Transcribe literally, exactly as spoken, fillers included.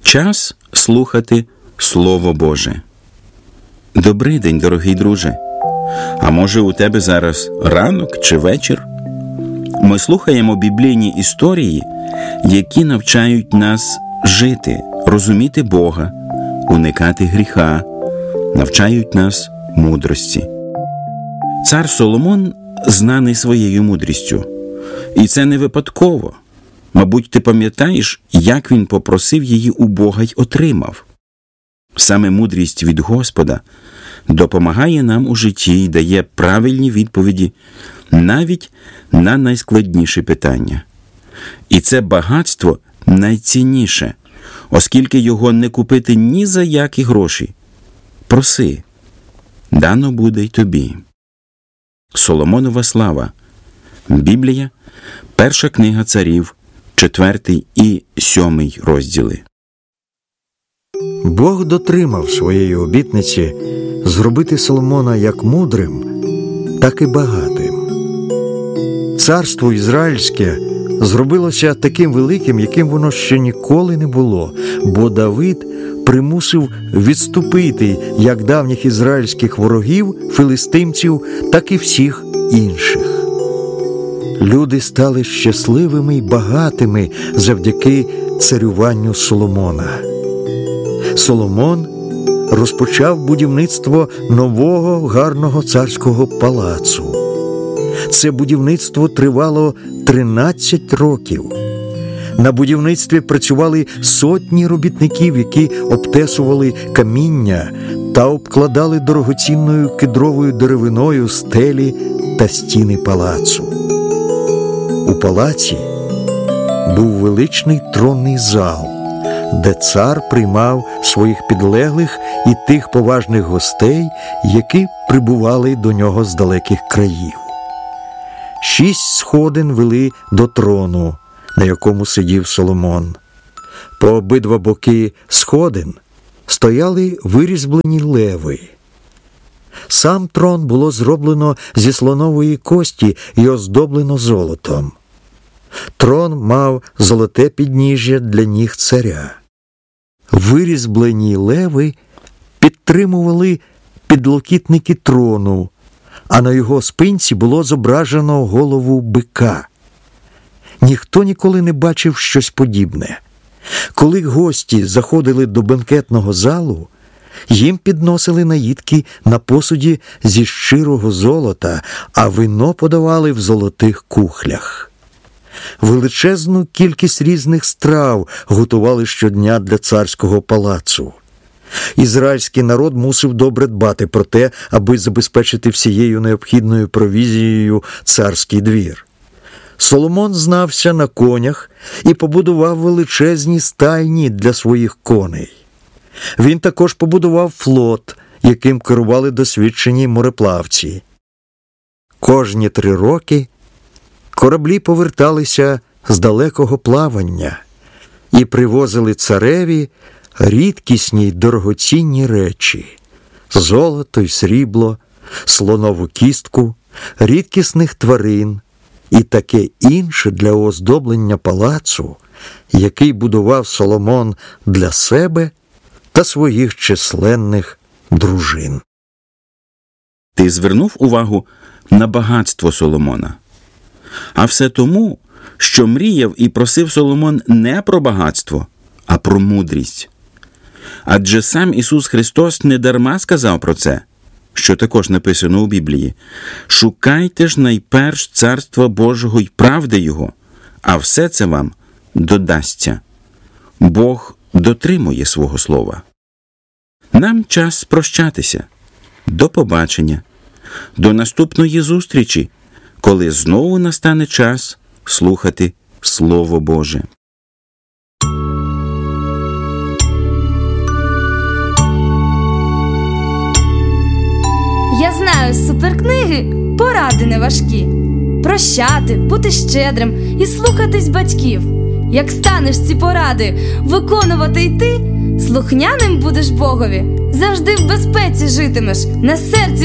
Час слухати Слово Боже. Добрий день, дорогий друже. А може у тебе зараз ранок чи вечір? Ми слухаємо біблійні історії, які навчають нас жити, розуміти Бога, уникати гріха, навчають нас мудрості. Цар Соломон знаний своєю мудрістю. І це не випадково. Мабуть, ти пам'ятаєш, як він попросив її у Бога й отримав. Саме мудрість від Господа допомагає нам у житті і дає правильні відповіді навіть на найскладніші питання. І це багатство найцінніше, оскільки його не купити ні за які гроші. Проси, дано буде й тобі. Соломонова слава. Біблія, перша книга царів, четвертий і сьомий розділи. Бог дотримав своєї обітниці зробити Соломона як мудрим, так і багатим. Царство Ізраїльське зробилося таким великим, яким воно ще ніколи не було, бо Давид примусив відступити як давніх ізраїльських ворогів, филистимців, так і всіх інших. Люди стали щасливими й багатими завдяки царюванню Соломона. Соломон розпочав будівництво нового гарного царського палацу. Це будівництво тривало тринадцять років. На будівництві працювали сотні робітників, які обтесували каміння та обкладали дорогоцінною кедровою деревиною стелі та стіни палацу. У палаці був величний тронний зал, де цар приймав своїх підлеглих і тих поважних гостей, які прибували до нього з далеких країв. Шість сходин вели до трону, на якому сидів Соломон. По обидва боки сходин стояли вирізблені леви. Сам трон було зроблено зі слонової кості і оздоблено золотом. Трон мав золоте підніжжя для ніг царя. Вирізблені леви підтримували підлокітники трону, а на його спинці було зображено голову бика. Ніхто ніколи не бачив щось подібне. Коли гості заходили до бенкетного залу, їм підносили наїдки на посуді зі щирого золота, а вино подавали в золотих кухлях. Величезну кількість різних страв готували щодня для царського палацу. Ізраїльський народ мусив добре дбати про те, аби забезпечити всією необхідною провізією царський двір. Соломон знався на конях і побудував величезні стайні для своїх коней. Він також побудував флот, яким керували досвідчені мореплавці. Кожні три роки кораблі поверталися з далекого плавання і привозили цареві рідкісні й дорогоцінні речі – золото й срібло, слонову кістку, рідкісних тварин і таке інше для оздоблення палацу, який будував Соломон для себе та своїх численних дружин. Ти звернув увагу на багатство Соломона? А все тому, що мріяв і просив Соломон не про багатство, а про мудрість. Адже сам Ісус Христос недарма сказав про це, що також написано у Біблії: «Шукайте ж найперш Царства Божого й правди Його, а все це вам додасться». Бог дотримує свого слова. Нам час прощатися. До побачення. До наступної зустрічі, коли знову настане час слухати Слово Боже. Я знаю з суперкниги поради не важкі. Прощати, бути щедрим і слухатись батьків. Як станеш ці поради виконувати й ти, слухняним будеш Богові, завжди в безпеці житимеш, на серці